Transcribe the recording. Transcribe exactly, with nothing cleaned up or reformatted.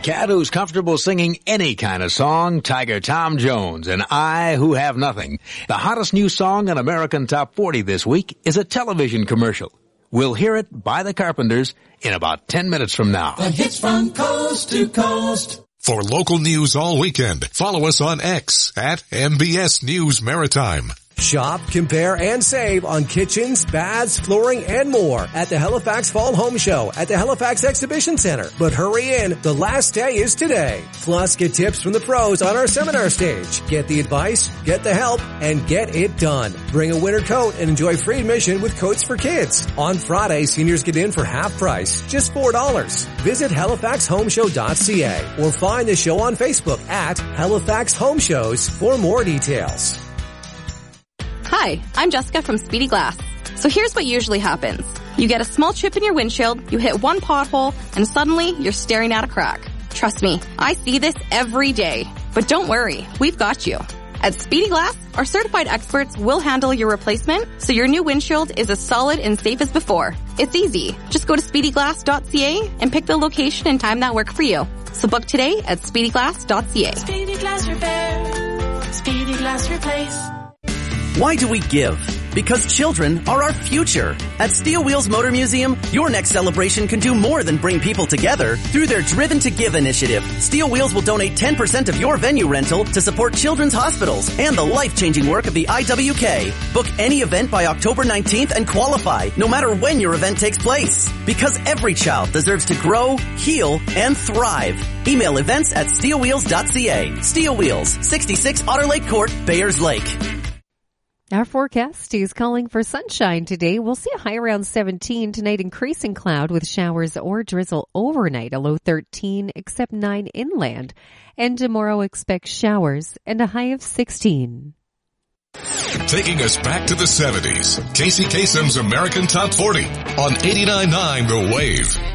cat who's comfortable singing any kind of song, Tiger Tom Jones, and I Who Have Nothing. The hottest new song on American Top forty this week is a television commercial. We'll hear it by the Carpenters in about ten minutes from now. The hits from coast to coast. For local news all weekend, follow us on X at M B S News Maritime. Shop, compare, and save on kitchens, baths, flooring, and more at the Halifax Fall Home Show at the Halifax Exhibition Center. But hurry in, the last day is today. Plus, get tips from the pros on our seminar stage. Get the advice, get the help, and get it done. Bring a winter coat and enjoy free admission with Coats for Kids. On Friday, seniors get in for half price, just four dollars. Visit halifax home show dot c a or find the show on Facebook at Halifax Home Shows for more details. Hi, I'm Jessica from Speedy Glass. So here's what usually happens. You get a small chip in your windshield, you hit one pothole, and suddenly you're staring at a crack. Trust me, I see this every day. But don't worry, we've got you. At Speedy Glass, our certified experts will handle your replacement so your new windshield is as solid and safe as before. It's easy. Just go to speedy glass dot c a and pick the location and time that work for you. So book today at speedy glass dot c a. Speedy Glass Repair. Speedy Glass Replace. Why do we give? Because children are our future. At Steel Wheels Motor Museum, your next celebration can do more than bring people together. Through their Driven to Give initiative, Steel Wheels will donate ten percent of your venue rental to support children's hospitals and the life-changing work of the I W K. Book any event by October nineteenth and qualify, no matter when your event takes place. Because every child deserves to grow, heal, and thrive. Email events at steel wheels dot c a. Steel Wheels, sixty-six Otter Lake Court, Bayers Lake. Our forecast is calling for sunshine today. We'll see a high around seventeen tonight, increasing cloud with showers or drizzle overnight, a low thirteen, except nine inland. And tomorrow expect showers and a high of sixteen. Taking us back to the seventies, Casey Kasem's American Top forty on eighty-nine point nine The Wave.